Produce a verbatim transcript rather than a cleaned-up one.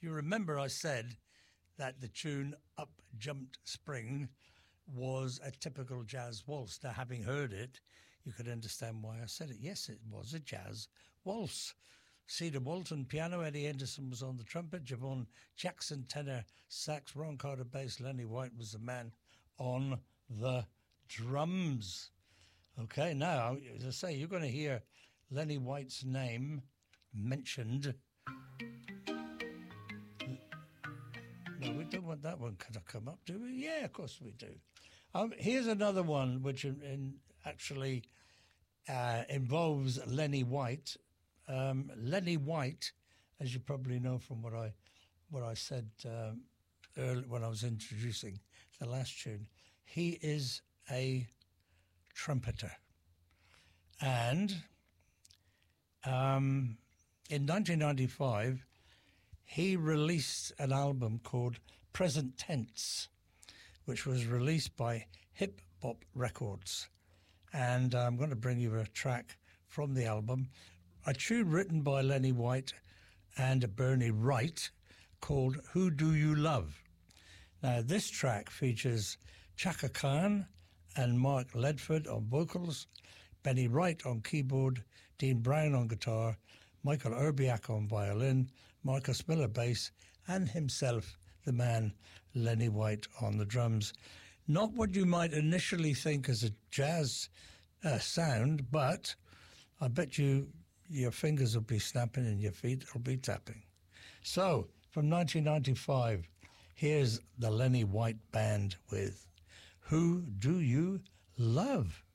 You remember I said that the tune Up Jumped Spring was a typical jazz waltz. Now, having heard it, you could understand why I said it. Yes, it was a jazz waltz. Cedar Walton piano, Eddie Henderson was on the trumpet, Javon Jackson tenor sax, Ron Carter bass, Lenny White was the man on the drums. Okay, now, as I say, you're going to hear Lenny White's name mentioned. No, we don't want that one to come up, do we? Yeah, of course we do. Um, here's another one which in, in actually uh, involves Lenny White. Um, Lenny White, as you probably know from what I what I said um, earlier when I was introducing the last tune, he is a trumpeter. And um, in nineteen ninety-five, he released an album called Present Tense, which was released by Hip Hop Records. And I'm going to bring you a track from the album, a tune written by Lenny White and Bernie Wright called Who Do You Love? Now, this track features Chaka Khan and Mark Ledford on vocals, Benny Wright on keyboard, Dean Brown on guitar, Michael Urbiak on violin, Marcus Miller bass, and himself, the man Lenny White, on the drums. Not what you might initially think as a jazz uh, sound, but I bet you your fingers will be snapping and your feet will be tapping. So, from nineteen ninety-five, here's the Lenny White Band with Who Do You Love?